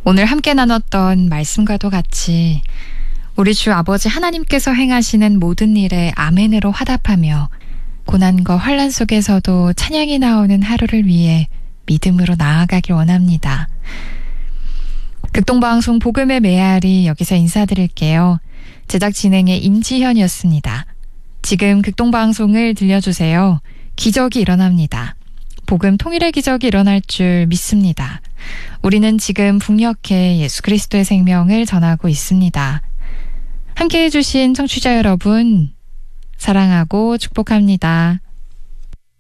오늘 함께 나눴던 말씀과도 같이 우리 주 아버지 하나님께서 행하시는 모든 일에 아멘으로 화답하며 고난과 환난 속에서도 찬양이 나오는 하루를 위해 믿음으로 나아가길 원합니다. 극동방송 복음의 메아리 여기서 인사드릴게요. 제작 진행의 임지현이었습니다. 지금 극동방송을 들려주세요. 기적이 일어납니다. 복음 통일의 기적이 일어날 줄 믿습니다. 우리는 지금 북녘에 예수 그리스도의 생명을 전하고 있습니다. 함께해 주신 청취자 여러분, 사랑하고 축복합니다.